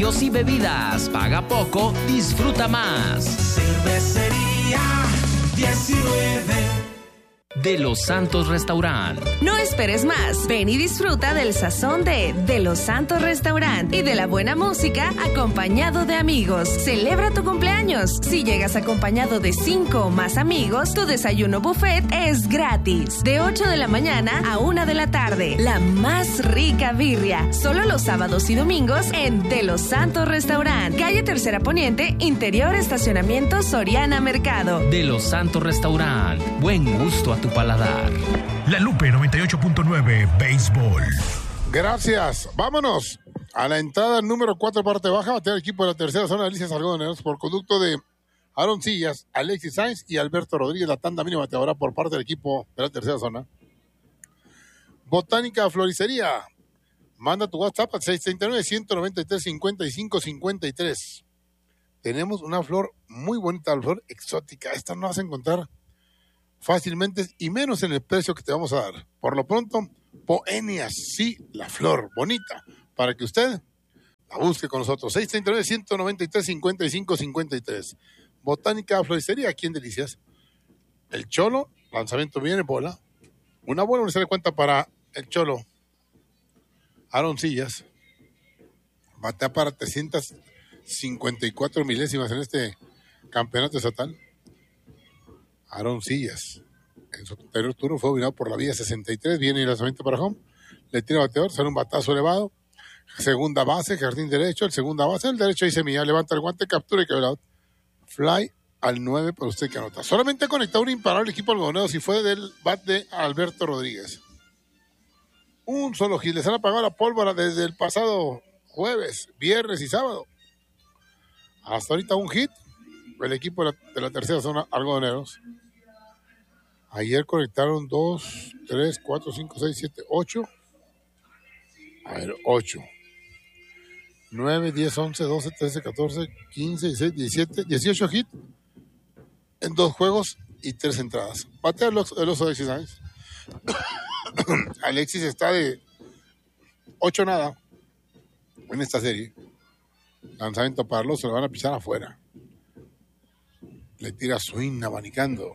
Platillos y bebidas. Paga poco, disfruta más. Cervecería 19 De Los Santos Restaurant. No esperes más. Ven y disfruta del sazón de Los Santos Restaurant y de la buena música acompañado de amigos. Celebra tu cumpleaños. Si llegas acompañado de 5 o más amigos, tu desayuno buffet es gratis. De 8 de la mañana a 1 de la tarde. La más rica birria. Solo los sábados y domingos en De Los Santos Restaurant. Calle Tercera Poniente, interior estacionamiento Soriana Mercado. De Los Santos Restaurant. Buen gusto a tu paladar. La Lupe 98.9 Béisbol. Gracias. Vámonos a la entrada número 4, parte baja. Batea el equipo de la tercera zona, Alicia Algodoneros, por conducto de Aaron Sillas, Alexis Sainz y Alberto Rodríguez. La tanda mínima bateadora por parte del equipo de la tercera zona. Botánica Floristería. Manda tu WhatsApp al 639-193-5553. Tenemos una flor muy bonita, la flor exótica. Esta no vas a encontrar fácilmente y menos en el precio que te vamos a dar. Por lo pronto, Poenias, sí, la flor bonita, para que usted la busque con nosotros. 639-193-5553. Botánica Floristería, aquí en Delicias. El Cholo, lanzamiento viene, bola. Una buena universidad de cuenta para el Cholo. Aaron Sillas. Batea para 354 milésimas en este campeonato estatal. Aaron Sillas, en su anterior turno fue dominado por la vía 63, viene el lanzamiento para home, le tira bateador, sale un batazo elevado, segunda base, jardín derecho, el segunda base, el derecho dice Milla, levanta el guante, captura y que out. Fly al 9 para usted que anota. Solamente ha conectado un imparable equipo algodoneros y fue del bat de Alberto Rodríguez. Un solo hit, les han apagado la pólvora desde el pasado jueves, viernes y sábado. Hasta ahorita un hit, el equipo de la tercera zona, algodoneros. Ayer conectaron 2, 3, 4, 5, 6, 7, 8. A ver, 8. 9, 10, 11, 12, 13, 14, 15, 16, 17, 18 hits en 2 juegos y 3 entradas. Batea el oso Alexis Sainz. Alexis está de 8 nada en esta serie. Lanzamiento para el oso, le van a pisar afuera. Le tira swing abanicando.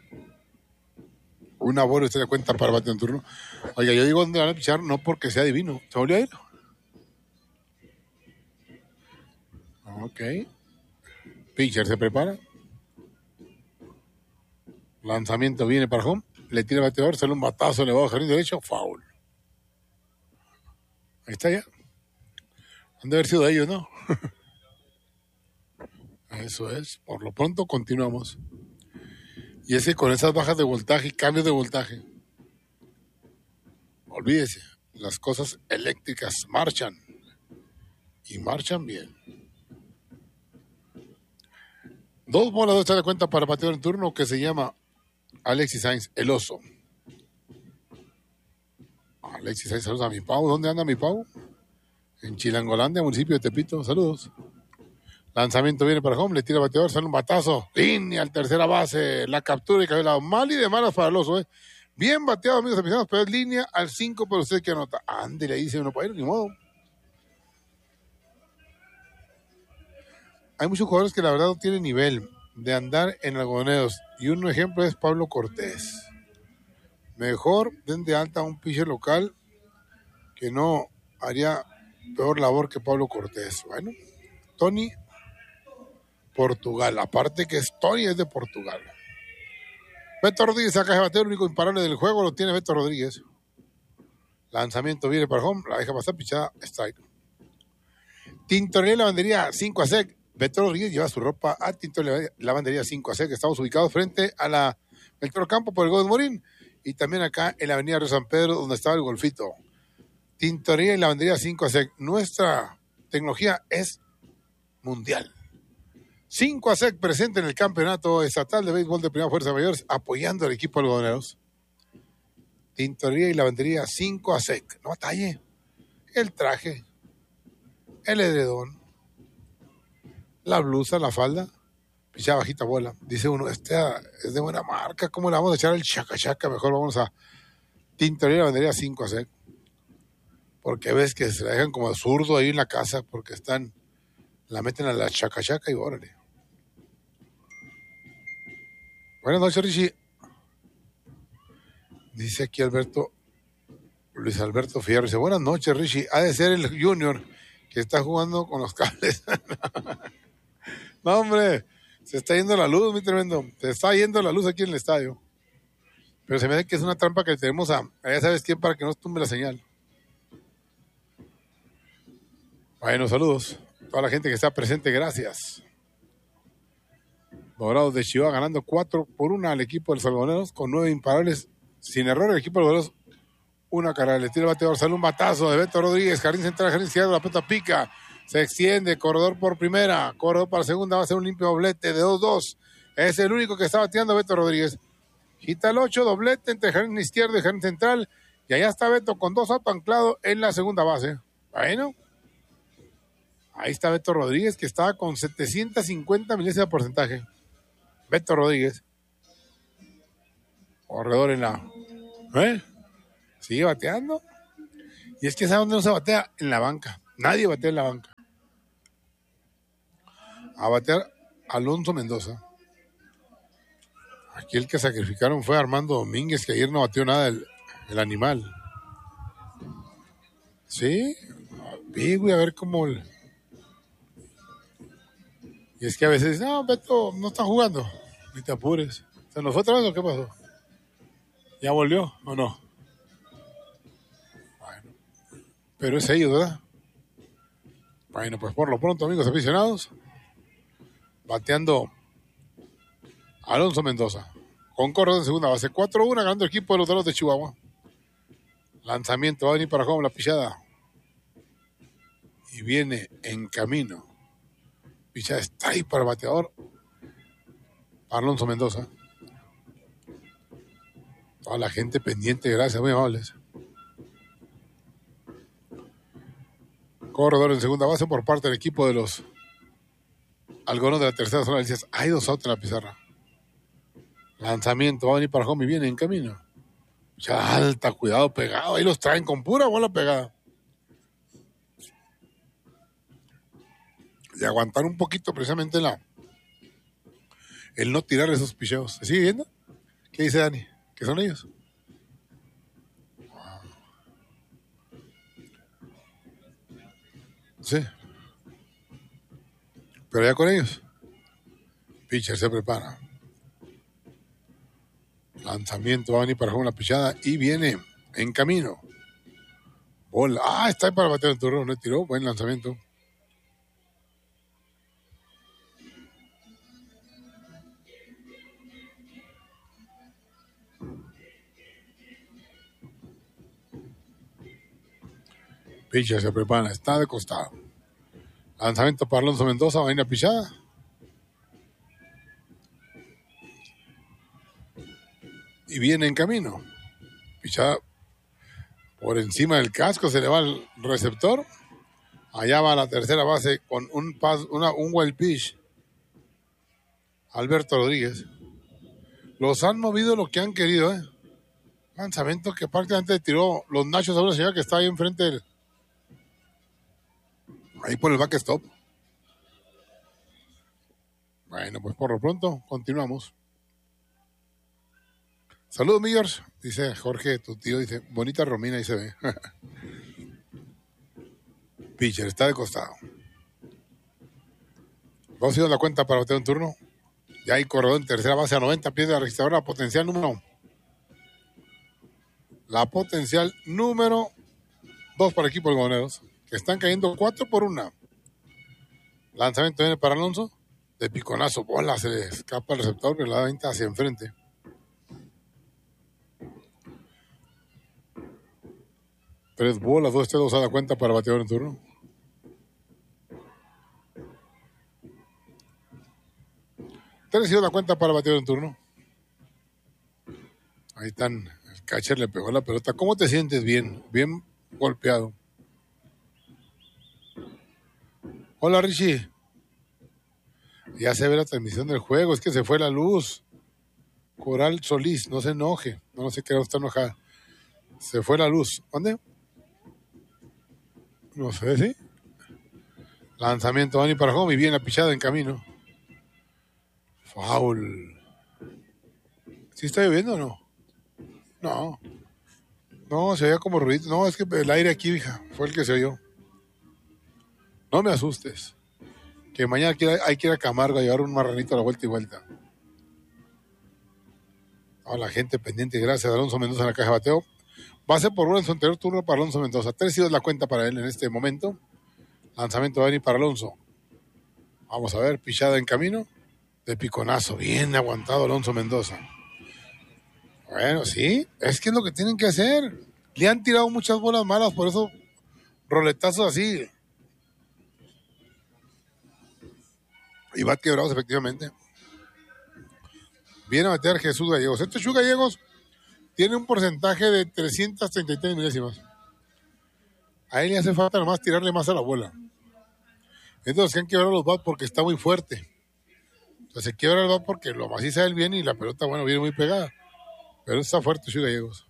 Una bola, usted le cuenta para batear en turno. Oiga, yo digo dónde van a pichar, no porque sea divino. ¿Se volvió a ir? Ok. Pitcher se prepara. Lanzamiento viene para home. Le tira el bateador, sale un batazo elevado al jardín derecho. Foul. Ahí está ya. Han de haber sido ellos, ¿no? Eso es. Por lo pronto continuamos. Y es que con esas bajas de voltaje y cambios de voltaje, olvídese, las cosas eléctricas marchan. Y marchan bien. 2 bolas de esta de cuenta para bateador en turno que se llama Alexis Sainz, el oso. Alexis Sainz, saludos a mi Pau. ¿Dónde anda mi Pau? En Chilangolandia, municipio de Tepito. Saludos. Lanzamiento viene para home, le tira el bateador, sale un batazo. Línea al tercera base, la captura y cayó lado. Mal y de malas para el oso, Bien bateado, amigos aficionados, pero es línea al 5 para usted que anota. Ande, le dice uno para ir, ni modo. Hay muchos jugadores que la verdad no tienen nivel de andar en algodoneros. Y un ejemplo es Pablo Cortés. Mejor den de alta a un pitcher local que no haría peor labor que Pablo Cortés. Bueno, Tony Portugal, aparte que Tony es de Portugal. Beto Rodríguez saca de bateo, el único imparable del juego lo tiene Beto Rodríguez. Lanzamiento viene para home, la deja pasar, pichada, strike. Tintorería Lavandería 5 a sec. Beto Rodríguez lleva su ropa a Tintorería Lavandería 5 a sec. Estamos ubicados frente a la Melchor Campo por el Gómez Morín y también acá en la avenida Río San Pedro donde estaba el golfito. Tintorería y Lavandería 5 a sec. Nuestra tecnología es mundial. 5 a sec presente en el campeonato estatal de béisbol de Primera Fuerza Mayores, apoyando al equipo algodoneros. Tintorería y Lavandería 5 a sec. No batalle. El traje, el edredón, la blusa, la falda, pichada bajita bola. Dice uno, esta es de buena marca, ¿cómo le vamos a echar el chaca chaca? Mejor vamos a Tintorería y Lavandería 5 a sec. Porque ves que se la dejan como zurdo ahí en la casa porque están La meten a la chacachaca y órale. Buenas noches, Richie. Dice aquí Luis Alberto Fierro. Dice, buenas noches, Richie. Ha de ser el Junior que está jugando con los cables. No, hombre. Se está yendo la luz, muy tremendo. Se está yendo la luz aquí en el estadio. Pero se me ve que es una trampa que le tenemos a ya sabes quién para que no tumbe la señal. Bueno, saludos. Toda la gente que está presente, gracias. Dorados de Chihuahua ganando 4-1 al equipo de los algodoneros con 9 imparables. Sin error, el equipo de los algodoneros. Una carrera, le tira el bateador, sale un batazo de Beto Rodríguez, jardín central, jardín izquierdo, la pelota pica, se extiende, corredor por primera, corredor para segunda, va a ser un limpio doblete de 2-2. Es el único que está bateando Beto Rodríguez. Quita el 8, doblete entre jardín izquierdo y jardín central, y allá está Beto con 2 autos anclado en la segunda base. Bueno, ahí está Beto Rodríguez, que estaba con 750 milésimas de porcentaje. Beto Rodríguez. Corredor en la... Sigue bateando. Y es que ¿sabe dónde no se batea? En la banca. Nadie batea en la banca. A batear Alonso Mendoza. Aquí el que sacrificaron fue Armando Domínguez, que ayer no batió nada el animal. ¿Sí? Voy a ver cómo... Y es que a veces, no, Beto, no está jugando. Ni te apures. ¿Se nos fue otra vez o qué pasó? ¿Ya volvió o no? Bueno, pero es ellos, ¿verdad? Bueno, pues por lo pronto, amigos aficionados, bateando Alonso Mendoza. Con corredor en segunda base. 4-1 ganando el equipo de los Dorados de Chihuahua. Lanzamiento, va a venir para Juan la pichada. Y viene en camino. Pichada está ahí para el bateador. Alonso Mendoza. Toda la gente pendiente, gracias, muy amables. Corredor en segunda base por parte del equipo de los algodoneros de la tercera zona. Dices, hay 2 outs en la pizarra. Lanzamiento, va a venir para home y viene en camino. Ya alta, cuidado, pegado. Ahí los traen con pura bola pegada. Y aguantar un poquito precisamente el no tirar esos picheos. ¿Se sigue viendo? ¿Qué dice Dani? ¿Qué son ellos? Sí. Pero ya con ellos. Pitcher se prepara. Lanzamiento, va a venir para jugar una pichada y viene en camino. Bola. Está ahí para bater el turno. No tiró. Buen lanzamiento. Pitcher se prepara, está de costado. Lanzamiento para Alonso Mendoza, va a venir a pichada. Y viene en camino. Pichada por encima del casco, se le va el receptor. Allá va a la tercera base con un wild pitch. Alberto Rodríguez. Los han movido lo que han querido, Lanzamiento que prácticamente tiró los nachos a una señora que está ahí enfrente del... Ahí por el backstop. Bueno, pues por lo pronto, continuamos. Saludos, Millers. Dice Jorge, tu tío, dice, bonita Romina, ahí se ve. Pitcher, está de costado. ¿Vos sido la cuenta para bater un turno? Ya hay corredor en tercera base a 90 pies de la registradora, potencial número... La potencial número 2 para el equipo de algodoneros, que están cayendo 4-1. Lanzamiento viene para Alonso. De piconazo, bola, se le escapa el receptor, pero la venta hacia enfrente. Tres bolas, 2-2 a la cuenta para bateador en turno. Tres a la cuenta para bateador en turno. Ahí están. El catcher le pegó la pelota. ¿Cómo te sientes? Bien, bien golpeado. Hola, Richie. Ya se ve la transmisión del juego. Es que se fue la luz. Coral Solís, no se enoje. No sé qué está enojada. Se fue la luz. ¿Dónde? No sé, ¿sí? Lanzamiento Dani para home y viene la pichada en camino. Foul. ¿Sí está lloviendo o no? No. No, se veía como ruido. No, es que el aire aquí, hija, fue el que se oyó. No me asustes. Que mañana hay que ir a Camargo a llevar un marranito a la vuelta y vuelta. A la gente pendiente, gracias a Alonso Mendoza en la caja de bateo. Base por bola en su anterior turno para Alonso Mendoza. 3-2 la cuenta para él en este momento. Lanzamiento de Dani para Alonso. Vamos a ver, pichada en camino. De piconazo, bien aguantado Alonso Mendoza. Bueno, sí, es que es lo que tienen que hacer. Le han tirado muchas bolas malas, por eso roletazos así. Y va quebrados, efectivamente. Viene a batear Jesús Gallegos. Este Jesús Gallegos tiene un porcentaje de 333 milésimas. A él le hace falta nomás tirarle más a la bola. Entonces que han quebrado los bats porque está muy fuerte. Entonces se quiebra el bat porque lo maciza él bien y la pelota, bueno, viene muy pegada. Pero está fuerte Jesús Gallegos.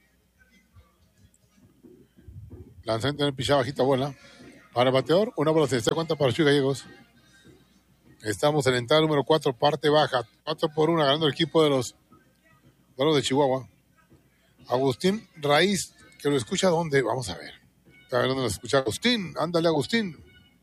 Lanzamiento en el pichado, bajita bola. Para el bateador, una bola se cuenta para Jesús Gallegos. Estamos en la entrada número 4, parte baja. 4-1, ganando el equipo de los Dorados de Chihuahua. Agustín Raíz, que lo escucha ¿dónde? Vamos a ver. A ver dónde lo escucha Agustín. Ándale, Agustín.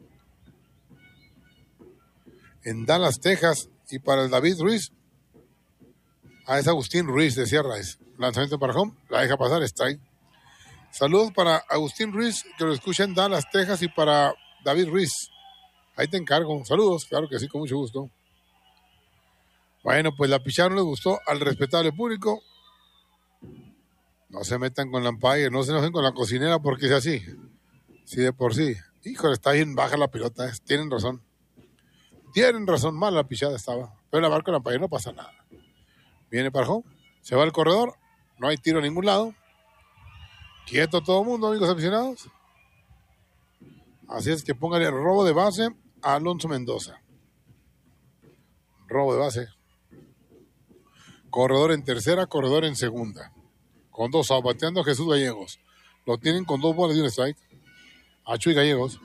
En Dallas, Texas. Y para el David Ruiz. Es Agustín Ruiz de Sierra. Lanzamiento para home. La deja pasar, strike. Saludos para Agustín Ruiz, que lo escucha en Dallas, Texas. Y para David Ruiz. Ahí te encargo. Saludos, claro que sí, con mucho gusto. Bueno, pues la pichada no les gustó al respetable público. No se metan con la umpire, no se enojen con la cocinera porque es así. Sí, de por sí. Híjole, está bien baja la pelota. Tienen razón. Tienen razón, mal la pichada estaba. Pero la marca de la umpire no pasa nada. Viene para home, se va al corredor. No hay tiro a ningún lado. Quieto todo el mundo, amigos aficionados. Así es que póngale robo de base a Alonso Mendoza. Robo de base. Corredor en tercera, corredor en segunda. Con 2 outs, bateando a Jesús Gallegos. Lo tienen con 2 bolas y un strike. A Chuy Gallegos.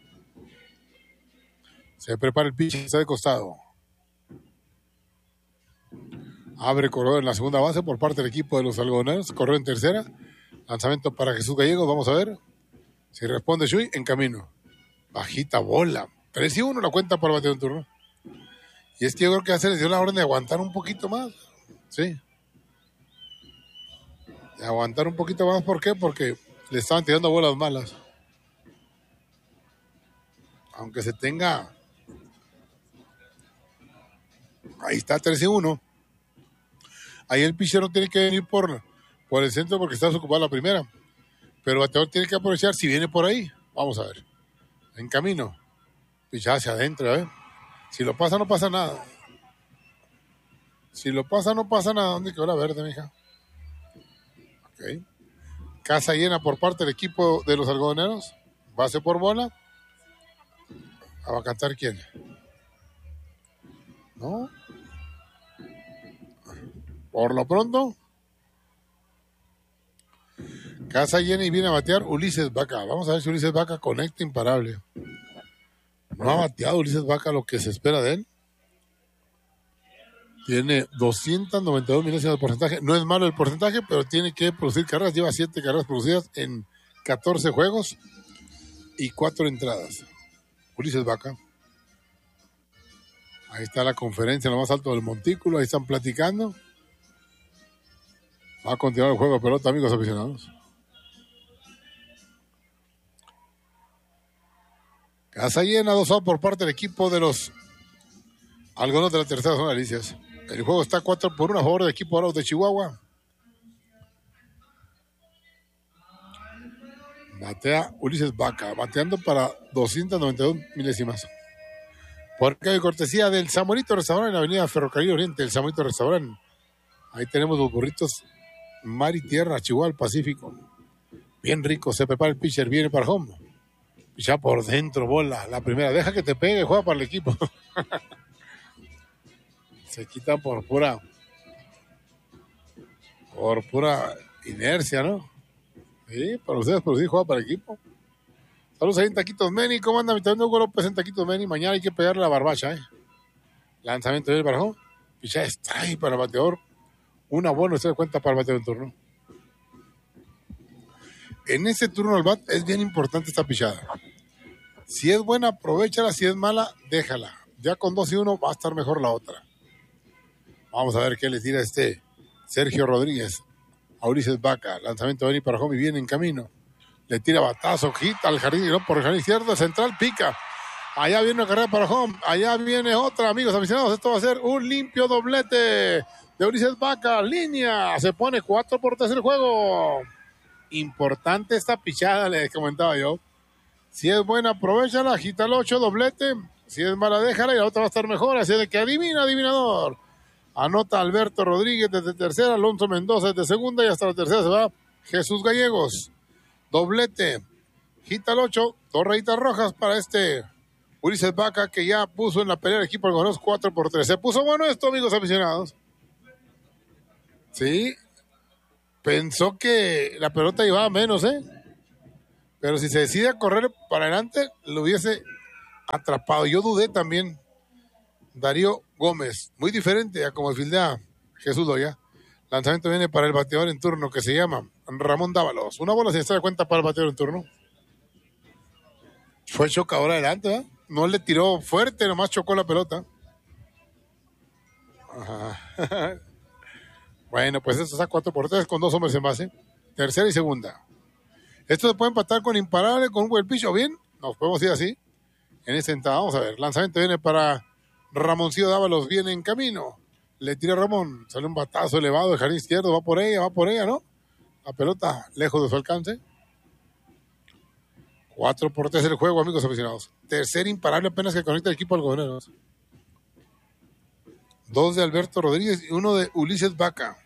Se prepara el pitch, está de costado. Abre corredor en la segunda base por parte del equipo de los algodoneros. Corredor en tercera. Lanzamiento para Jesús Gallegos. Vamos a ver si responde Chuy en camino. Bajita bola. 3-1 la cuenta por bateo en turno. Y es que yo creo que ya se les dio la orden de aguantar un poquito más. Sí. De aguantar un poquito más. ¿Por qué? Porque le estaban tirando bolas malas. Aunque se tenga... Ahí está, 13-1. Ahí el pichero tiene que venir por el centro porque está desocupada la primera. Pero el bateador tiene que aprovechar si viene por ahí. Vamos a ver. En camino. Pichada hacia adentro, ¿eh? Si lo pasa, no pasa nada. Si lo pasa, no pasa nada. ¿Dónde quedó la verde, mija? Ok. Casa llena por parte del equipo de los algodoneros. Base por bola. ¿Va a cantar quién? ¿No? Por lo pronto. Casa llena y viene a batear Ulises Vaca. Vamos a ver si Ulises Vaca conecta imparable. No ha bateado Ulises Vaca lo que se espera de él. Tiene 292 milésimas de porcentaje. No es malo el porcentaje, pero tiene que producir carreras. Lleva 7 carreras producidas en 14 juegos y 4 entradas. Ulises Vaca. Ahí está la conferencia en lo más alto del montículo. Ahí están platicando. Va a continuar el juego de pelota, amigos aficionados. Casa llena, 2 outs por parte del equipo de los algodoneros de la tercera zona de Alicias. El juego está 4-1 a favor del equipo Dorados de Chihuahua. Batea Ulises Vaca, bateando para 292 milésimas. Porque cortesía del Samuelito Restaurante en la avenida Ferrocarril Oriente, el Samuelito Restaurante. Ahí tenemos los burritos mar y tierra, Chihuahua, el Pacífico. Bien rico, se prepara el pitcher, viene para home. Ya por dentro, bola, la primera. Deja que te pegue, juega para el equipo. Se quita por pura inercia, ¿no? Sí, para ustedes, pero sí, juega para el equipo. Saludos ahí en Taquitos Meni. ¿Cómo anda mi talón de Hugo López en Taquitos Meni? Mañana hay que pegarle la barbacha, Lanzamiento del Barajón. Pichada strike para el bateador. Una buena, se da cuenta para el bateador en turno. En ese turno al bat es bien importante esta pichada. Si es buena, aprovéchala. Si es mala, déjala. Ya con 2-1 va a estar mejor la otra. Vamos a ver qué le tira Sergio Rodríguez a Ulises Vaca. Lanzamiento de Benny para home y viene en camino. Le tira batazo, hit al jardín y no por el jardín izquierdo, central, pica. Allá viene una carrera para home, allá viene otra, amigos aficionados. Esto va a ser un limpio doblete de Ulises Vaca. Línea, se pone 4-3 el juego. Importante esta pichada, les comentaba yo. Si es buena, aprovechala, agita el 8, doblete. Si es mala, déjala y la otra va a estar mejor. Así de que adivinador. Anota Alberto Rodríguez desde tercera, Alonso Mendoza desde segunda y hasta la tercera se va Jesús Gallegos. Doblete, gita el 8, 2 rayitas rojas para Ulises Vaca, que ya puso en la pelea el equipo algodoneros 4-3. Se puso bueno esto, amigos aficionados. Sí, pensó que la pelota llevaba menos, pero si se decide a correr para adelante, lo hubiese atrapado. Yo dudé también. Darío Gómez, muy diferente a como fildea Jesús Loya. Lanzamiento viene para el bateador en turno que se llama Ramón Dávalos. Una bola sin estar de cuenta para el bateador en turno. Fue chocador adelante, No le tiró fuerte, nomás chocó la pelota. Ajá. Bueno, pues esto está 4-3 con 2 hombres en base. Tercera y segunda. Esto se puede empatar con imparable, con un buen picho. Bien, nos podemos ir así. En esta entrada, vamos a ver. Lanzamiento viene para Ramoncillo Dávalos, viene en camino. Le tira Ramón, sale un batazo elevado de jardín izquierdo, va por ella, ¿no? La pelota lejos de su alcance. 4-3 el juego, amigos aficionados. Tercer imparable apenas que conecta el equipo algodoneros. 2 de Alberto Rodríguez y 1 de Ulises Vaca.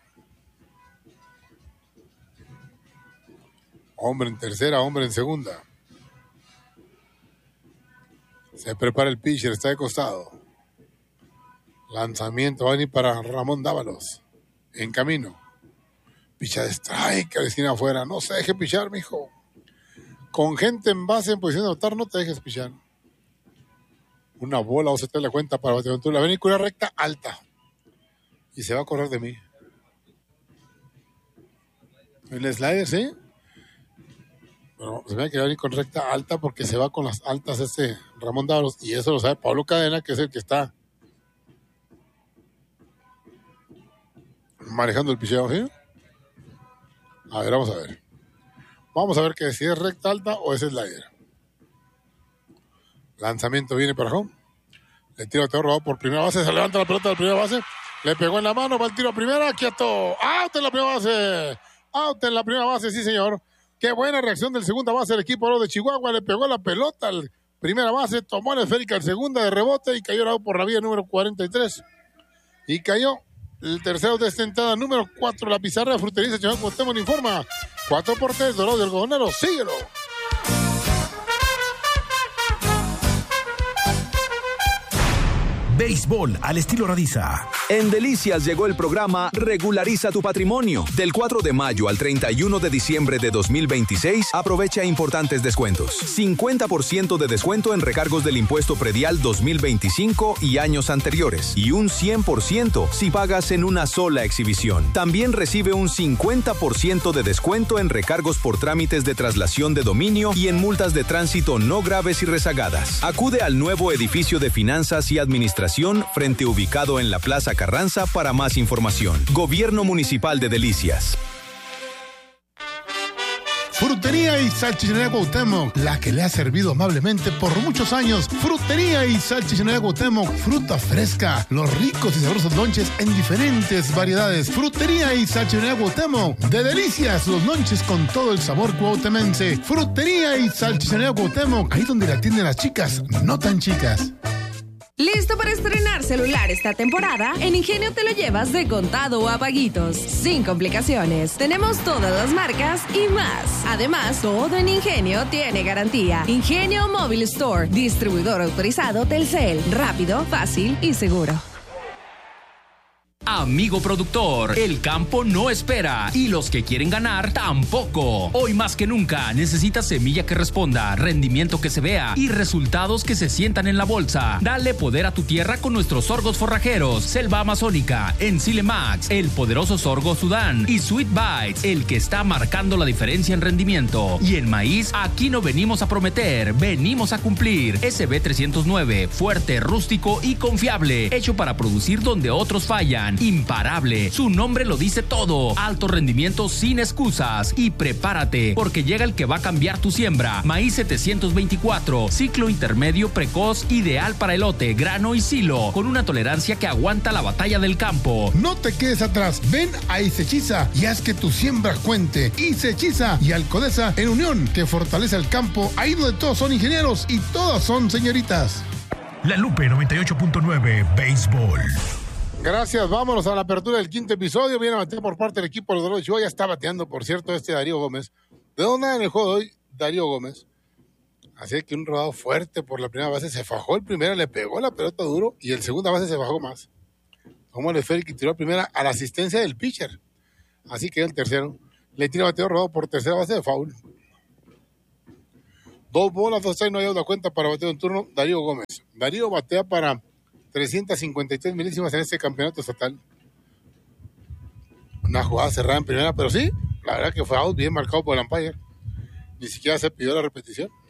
Hombre en tercera, hombre en segunda. Se prepara el pitcher, está de costado. Lanzamiento va a venir para Ramón Dávalos. En camino. Picha de strike a la esquina afuera. No se deje pichar, mijo. Con gente en base en posición de anotar, no te dejes pichar. Una bola o se te la cuenta para bateador. La venícula recta alta. Y se va a correr de mí. El slider, ¿sí? Pero se ve que va a venir con recta alta porque se va con las altas Ramón Dávalos. Y eso lo sabe Pablo Cadena, que es el que está manejando el picheo, ¿sí? A ver, vamos a ver. Vamos a ver que si es recta alta o es slider. Lanzamiento viene para home. Le tiro a Teo robado por primera base. Se levanta la pelota de primera base. Le pegó en la mano. Va el tiro a primera. Quieto. Out en la primera base. Out en la primera base, sí, señor. Qué buena reacción del segunda base del equipo de Chihuahua. Le pegó la pelota al primera base. Tomó la esférica al segunda de rebote y cayó por la vía número 43. Y cayó el tercero de esta entrada, número 4, la pizarra de Frutería Chihuahua Cuauhtémoc informa. 4-3, Dorado del Algodonero, síguelo. Béisbol al estilo Radiza. En Delicias llegó el programa Regulariza tu Patrimonio. Del 4 de mayo al 31 de diciembre de 2026, aprovecha importantes descuentos. 50% de descuento en recargos del impuesto predial 2025 y años anteriores. Y un 100% si pagas en una sola exhibición. También recibe un 50% de descuento en recargos por trámites de traslación de dominio y en multas de tránsito no graves y rezagadas. Acude al nuevo edificio de finanzas y administración frente ubicado en la Plaza Carranza para más información. Gobierno Municipal de Delicias. Frutería y Salchichonería Cuauhtémoc, la que le ha servido amablemente por muchos años. Frutería y Salchichonería Cuauhtémoc, fruta fresca, los ricos y sabrosos lonches en diferentes variedades. Frutería y Salchichonería Cuauhtémoc, de Delicias, los lonches con todo el sabor cuauhtemense. Frutería y Salchichonería Cuauhtémoc, ahí donde la atienden las chicas, no tan chicas. ¿Listo para estrenar celular esta temporada? En Ingenio te lo llevas de contado o a paguitos, sin complicaciones. Tenemos todas las marcas y más. Además, todo en Ingenio tiene garantía. Ingenio Mobile Store, distribuidor autorizado Telcel. Rápido, fácil y seguro. Amigo productor, el campo no espera y los que quieren ganar tampoco. Hoy más que nunca necesitas semilla que responda, rendimiento que se vea y resultados que se sientan en la bolsa. Dale poder a tu tierra con nuestros sorgos forrajeros, Selva Amazónica, Ensile Max, el poderoso sorgo Sudán y Sweet Bites, el que está marcando la diferencia en rendimiento. Y en maíz, aquí no venimos a prometer, venimos a cumplir. SB 309, fuerte, rústico y confiable, hecho para producir donde otros fallan. Imparable, su nombre lo dice todo. Alto rendimiento sin excusas. Y prepárate, porque llega el que va a cambiar tu siembra. Maíz 724, ciclo intermedio precoz, ideal para elote, grano y silo, con una tolerancia que aguanta la batalla del campo. No te quedes atrás, ven a Isechiza y haz que tu siembra cuente. Isechiza y Alcodesa en unión, que fortalece el campo, ahí donde todos son ingenieros y todas son señoritas. La Lupe 98.9 Béisbol. Gracias, vámonos a la apertura del quinto episodio. Viene a batear por parte del equipo de los Dolores. Ya está bateando, por cierto, Darío Gómez. ¿De dónde en el juego de hoy? Darío Gómez. Así que un rodado fuerte por la primera base. Se fajó el primero, le pegó la pelota duro y el segunda base se bajó más. Como le fue el que tiró primera a la asistencia del pitcher. Así que el tercero. Le tira bateo rodado por tercera base de foul. 2 bolas, 2 strikes, no hay otra cuenta para bateo en turno. Darío Gómez. Darío batea para 353 milésimas en este campeonato estatal. Una jugada cerrada en primera, pero sí, la verdad que fue out, bien marcado por el umpire. Ni siquiera se pidió la repetición.